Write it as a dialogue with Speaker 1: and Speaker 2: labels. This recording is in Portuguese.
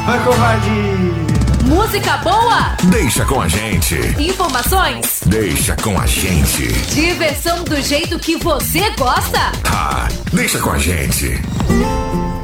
Speaker 1: Vai, covarde!
Speaker 2: Música boa?
Speaker 3: Deixa com a gente.
Speaker 2: Informações?
Speaker 3: Deixa com a gente.
Speaker 2: Diversão do jeito que você gosta?
Speaker 3: Ah, deixa com a gente.